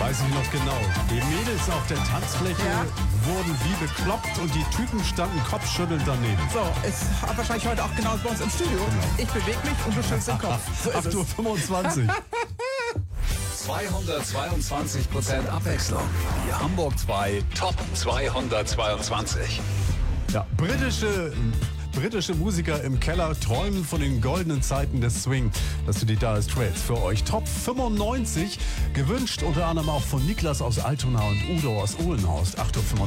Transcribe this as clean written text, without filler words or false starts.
Weiß ich noch genau. Die Mädels auf der Tanzfläche wurden wie bekloppt und die Typen standen kopfschüttelnd daneben. So, ist wahrscheinlich heute auch genau bei uns im Studio. Ich bewege mich und du schüttelst den Kopf. So ist es. 8:25 Uhr. 222% Abwechslung. Die Hamburg 2 Top 222. Ja, britische Musiker im Keller träumen von den goldenen Zeiten des Swing. Das sind die Dire Straits für euch. Top 95, gewünscht unter anderem auch von Niklas aus Altona und Udo aus Uhlenhorst. 8:25 Uhr.